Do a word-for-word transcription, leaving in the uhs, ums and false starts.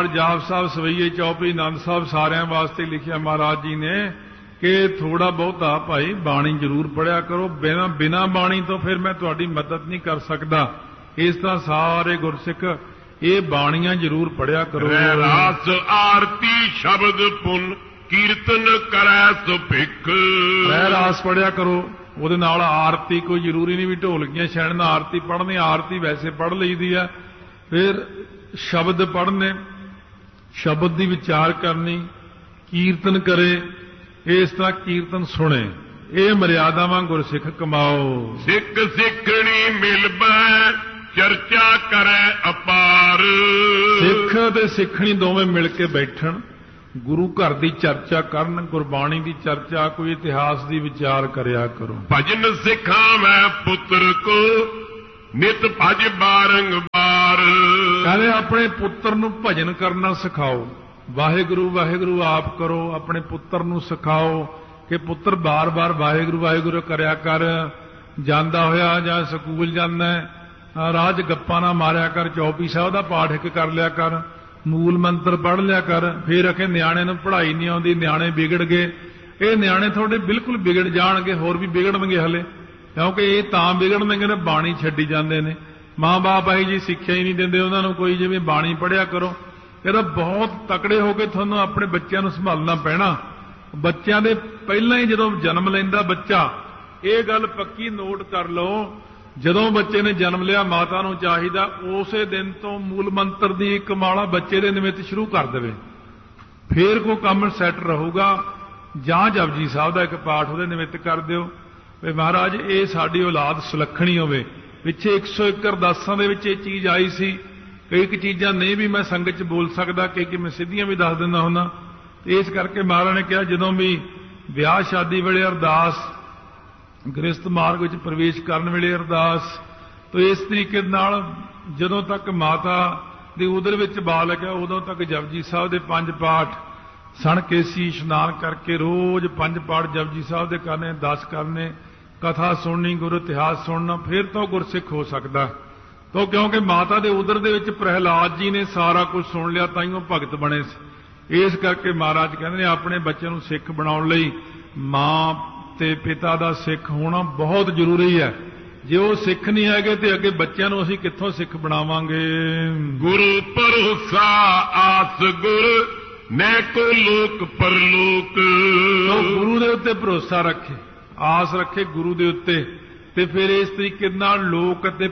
ਜਾਪ ਸਾਹਿਬ ਸਵਈਏ ਚੌਪਈ ਆਨੰਦ ਸਾਹਿਬ ਸਾਰਿਆਂ ਵਾਸਤੇ ਲਿਖਿਆ ਮਹਾਰਾਜ ਜੀ ਨੇ ਕਿ ਥੋੜਾ ਬਹੁਤਾ ਭਾਈ ਬਾਣੀ ਜ਼ਰੂਰ ਪੜਿਆ ਕਰੋ। ਬਿਨਾ ਬਿਨਾ ਬਾਣੀ ਤੋਂ ਫਿਰ ਮੈਂ ਤੁਹਾਡੀ ਮਦਦ ਨਹੀਂ ਕਰ ਸਕਦਾ। ਇਸ ਤਰ੍ਹਾਂ ਸਾਰੇ ਗੁਰਸਿੱਖ ਇਹ ਬਾਣੀਆਂ ਜ਼ਰੂਰ ਪੜਿਆ ਕਰੋ। ਰਸ ਆਰਤੀ ਸ਼ਬਦ ਪੁੰਨ ਕੀਰਤਨ ਕਰੈ ਸੁਭਿਖ। ਰਹਿ ਰਾਸ ਪੜਿਆ ਕਰੋ। ਉਹਦੇ ਨਾਲ ਆਰਤੀ ਕੋਈ ਜ਼ਰੂਰੀ ਨਹੀਂ ਵੀ ਢੋਲਕੀਆਂ ਛੇੜਨਾ ਆਰਤੀ ਪੜ੍ਹਨੀ। ਆਰਤੀ ਵੈਸੇ ਪੜ੍ਹ ਲਈਦੀ ਆ। ਫਿਰ ਸ਼ਬਦ ਪੜ੍ਹਨੇ, ਸ਼ਬਦ ਦੀ ਵਿਚਾਰ ਕਰਨੀ, ਕੀਰਤਨ ਕਰੇ। ਇਸ ਤਰ੍ਹਾਂ ਕੀਰਤਨ ਸੁਣੇ। ਇਹ ਮਰਿਆਦਾਵਾਂ ਗੁਰਸਿੱਖ ਕਮਾਓ। ਸਿੱਖ ਸਿੱਖਣੀ ਮਿਲਬੈ ਚਰਚਾ ਕਰੈ ਅਪਾਰ। ਸਿੱਖ ਤੇ ਸਿੱਖਣੀ ਦੋਵੇਂ ਮਿਲ ਕੇ ਬੈਠਣ, ਗੁਰੂ ਘਰ ਦੀ ਚਰਚਾ ਕਰਨ, ਗੁਰਬਾਣੀ ਦੀ ਚਰਚਾ, ਕੋਈ ਇਤਿਹਾਸ ਦੀ ਵਿਚਾਰ ਕਰਿਆ ਕਰੋ। ਭਜਨ ਸਿਖਾਵੈ ਪੁੱਤਰ ਕੋ ਨਿਤ ਭਜ ਬਾਰੰਬਾਰ। ਕਹਿੰਦੇ ਆਪਣੇ ਪੁੱਤਰ ਨੂੰ ਭਜਨ ਕਰਨਾ ਸਿਖਾਓ। ਵਾਹਿਗੁਰੂ ਵਾਹਿਗੁਰੂ ਆਪ ਕਰੋ, ਆਪਣੇ ਪੁੱਤਰ ਨੂੰ ਸਿਖਾਓ ਕਿ ਪੁੱਤਰ ਬਾਰ-ਬਾਰ ਵਾਹਿਗੁਰੂ ਵਾਹਿਗੁਰੂ ਕਰਿਆ ਕਰ। ਜਾਂਦਾ ਹੋਇਆ ਜਾਂ ਸਕੂਲ ਜਾਂਦਾ ਰਾਜ ਗੱਪਾਂ ਨਾ ਮਾਰਿਆ ਕਰ। ਚੌਪਈ ਸਾਹਿਬ ਦਾ ਪਾਠ ਇੱਕ ਕਰ ਲਿਆ ਕਰ, ਮੂਲ ਮੰਤਰ ਪੜ੍ਹ ਲਿਆ ਕਰ। ਫਿਰ ਅਖੇ ਨਿਆਣੇ ਨੂੰ ਪੜ੍ਹਾਈ ਨਹੀਂ ਆਉਂਦੀ, ਨਿਆਣੇ ਵਿਗੜ ਗਏ। ਇਹ ਨਿਆਣੇ ਤੁਹਾਡੇ ਬਿਲਕੁਲ ਵਿਗੜ ਜਾਣਗੇ, ਹੋਰ ਵੀ ਵਿਗੜਨਗੇ ਹਲੇ, ਕਿਉਂਕਿ ਇਹ ਤਾਂ ਵਿਗੜਨਗੇ ਨੇ ਬਾਣੀ ਛੱਡੀ ਜਾਂਦੇ ਨੇ। ਮਾਂ ਬਾਪ ਆਈ ਜੀ ਸਿੱਖਿਆ ਹੀ ਨਹੀਂ ਦਿੰਦੇ ਉਹਨਾਂ ਨੂੰ ਕੋਈ, ਜਿਵੇਂ ਬਾਣੀ ਪੜ੍ਹਿਆ ਕਰੋ। ਇਹਦਾ ਬਹੁਤ ਤਕੜੇ ਹੋ ਕੇ ਤੁਹਾਨੂੰ ਆਪਣੇ ਬੱਚਿਆਂ ਨੂੰ ਸੰਭਾਲਣਾ ਪੈਣਾ। ਬੱਚਿਆਂ ਦੇ ਪਹਿਲਾਂ ਹੀ ਜਦੋਂ ਜਨਮ ਲੈਂਦਾ ਬੱਚਾ, ਇਹ ਗੱਲ ਪੱਕੀ ਨੋਟ ਕਰ ਲਓ, ਜਦੋਂ ਬੱਚੇ ਨੇ ਜਨਮ ਲਿਆ ਮਾਤਾ ਨੂੰ ਚਾਹੀਦਾ ਉਸੇ ਦਿਨ ਤੋਂ ਮੂਲ ਮੰਤਰ ਦੀ ਇੱਕ ਮਾਲਾ ਬੱਚੇ ਦੇ ਨਿਮਿਤ ਸ਼ੁਰੂ ਕਰ ਦੇਵੇ। ਫੇਰ ਕੋਈ ਕੰਮ ਸੈੱਟ ਰਹੂਗਾ। ਜਾਂ ਜਪਜੀ ਸਾਹਿਬ ਦਾ ਇੱਕ ਪਾਠ ਉਹਦੇ ਨਿਮਿਤ ਕਰ ਦਿਓ ਵੀ ਮਹਾਰਾਜ ਇਹ ਸਾਡੀ ਔਲਾਦ ਸੁਲੱਖਣੀ ਹੋਵੇ। ਪਿੱਛੇ ਇੱਕ ਸੌ ਇੱਕ ਅਰਦਾਸਾਂ ਦੇ ਵਿੱਚ ਇਹ ਚੀਜ਼ ਆਈ ਸੀ। ਕਈ ਕੁ ਚੀਜ਼ਾਂ ਨਹੀਂ ਵੀ ਮੈਂ ਸੰਗਤ 'ਚ ਬੋਲ ਸਕਦਾ, ਕਈ ਕਿ ਮੈਂ ਸਿੱਧੀਆਂ ਵੀ ਦੱਸ ਦਿੰਦਾ ਹੁੰਦਾ। ਇਸ ਕਰਕੇ ਮਹਾਰਾਜ ਨੇ ਕਿਹਾ ਜਦੋਂ ਵੀ ਵਿਆਹ ਸ਼ਾਦੀ ਵੇਲੇ ਅਰਦਾਸ, ਗ੍ਰਸਤ ਮਾਰਗ ਵਿੱਚ ਪ੍ਰਵੇਸ਼ ਕਰਨ ਵੇਲੇ ਅਰਦਾਸ, ਤਾਂ ਇਸ ਤਰੀਕੇ ਨਾਲ ਜਦੋਂ ਤੱਕ ਮਾਤਾ ਦੇ ਉਦਰ ਵਿੱਚ ਬਾਲਕ ਹੈ ਉਦੋਂ ਤੱਕ ਜਪਜੀ ਸਾਹਿਬ ਦੇ ਪੰਜ ਪਾਠ ਸਣ ਕੇਸੀ ਇਸ਼ਨਾਨ ਕਰਕੇ ਰੋਜ਼ ਪੰਜ ਪਾਠ ਜਪਜੀ ਸਾਹਿਬ ਦੇ ਕਰਨੇ, ਦਸ ਕਰਨੇ, ਕਥਾ ਸੁਣਨੀ, ਗੁਰ ਇਤਿਹਾਸ ਸੁਣਨਾ, ਫਿਰ ਤਾਂ ਗੁਰਸਿੱਖ ਹੋ ਸਕਦਾ। ਤਾਂ ਕਿਉਂਕਿ ਮਾਤਾ ਦੇ ਉਦਰ ਦੇ ਵਿੱਚ ਪ੍ਰਹਿਲਾਦ ਜੀ ਨੇ ਸਾਰਾ ਕੁਝ ਸੁਣ ਲਿਆ ਤਾਂ ਹੀ ਉਹ ਭਗਤ ਬਣੇ ਸੀ। ਇਸ ਕਰਕੇ ਮਹਾਰਾਜ ਕਹਿੰਦੇ ਨੇ ਆਪਣੇ ਬੱਚਿਆਂ ਨੂੰ ਸਿੱਖ ਬਣਾਉਣ ਲਈ ਮਾਂ ਤੇ ਪਿਤਾ ਦਾ ਸਿੱਖ ਹੋਣਾ ਬਹੁਤ ਜ਼ਰੂਰੀ ਹੈ। ਜੇ ਉਹ ਸਿੱਖ ਨਹੀਂ ਹੈਗੇ ਤੇ ਅੱਗੇ ਬੱਚਿਆਂ ਨੂੰ ਅਸੀਂ ਕਿੱਥੋਂ ਸਿੱਖ ਬਣਾਵਾਂਗੇ। ਗੁਰੂ ਭਰੋਸਾ ਆਸ ਗੁਰ ਨੈ ਕੋ ਲੋਕ ਪਰਲੋਕ। ਗੁਰੂ ਦੇ ਉੱਤੇ ਭਰੋਸਾ ਰੱਖੇ, ਆਸ ਰੱਖੇ ਗੁਰੂ ਦੇ ਉੱਤੇ, ਤੇ ਫਿਰ ਇਸ ਤਰੀਕੇ ਨਾਲ ਲੋਕ ਅਤੇ